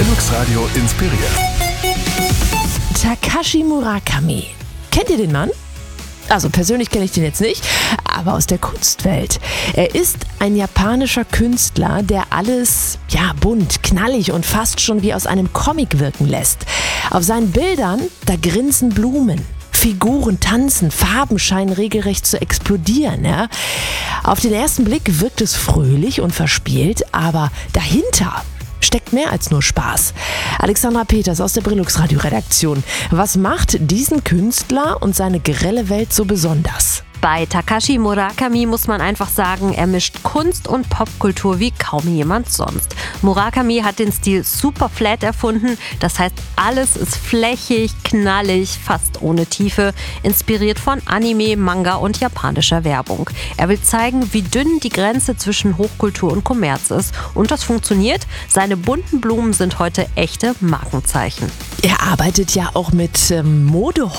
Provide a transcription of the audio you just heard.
Deluxe Radio inspiriert. Takashi Murakami. Kennt ihr den Mann? Also persönlich kenne ich den jetzt nicht, aber aus der Kunstwelt. Er ist ein japanischer Künstler, der alles bunt, knallig und fast schon wie aus einem Comic wirken lässt. Auf seinen Bildern, da grinsen Blumen. Figuren tanzen, Farben scheinen regelrecht zu explodieren. Ja? Auf den ersten Blick wirkt es fröhlich und verspielt, aber dahinter steckt mehr als nur Spaß. Alexandra Peters aus der Deluxe Radio Redaktion. Was macht diesen Künstler und seine grelle Welt so besonders? Bei Takashi Murakami muss man einfach sagen, er mischt Kunst und Popkultur wie kaum jemand sonst. Murakami hat den Stil super flat erfunden, das heißt, alles ist flächig, knallig, fast ohne Tiefe, inspiriert von Anime, Manga und japanischer Werbung. Er will zeigen, wie dünn die Grenze zwischen Hochkultur und Kommerz ist. Und das funktioniert. Seine bunten Blumen sind heute echte Markenzeichen. Er arbeitet ja auch mit Mode